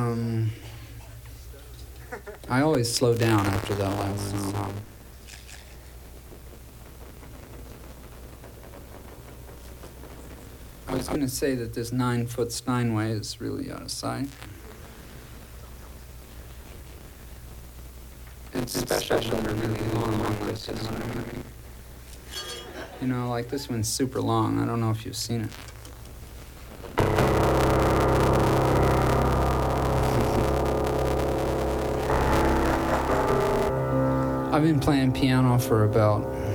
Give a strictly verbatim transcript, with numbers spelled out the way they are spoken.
Um, I always slow down after that last song. I was going to say that this nine-foot Steinway is really out of sight. It's special when they're really long like this, you know what I mean? You know, like this one's super long. I don't know if you've seen it. I've been playing piano for about